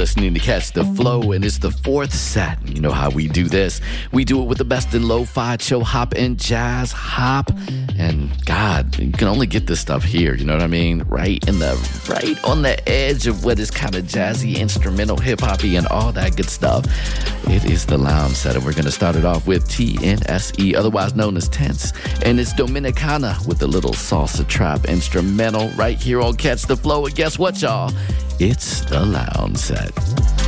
listening to Catch the Flow, and it's the fourth set. You know how we do this. We do it with the best in lo-fi, chill hop, and jazz hop. And God, you can only get this stuff here, you know what I mean? Right on the edge of what is kind of jazzy, instrumental, hip-hoppy, and all that good stuff. It is the Lounge Set, and we're going to start it off with TNSE, otherwise known as Tense, and it's Dominicana with a little salsa trap instrumental right here on Catch the Flow. And guess what, y'all? It's the Lounge Set.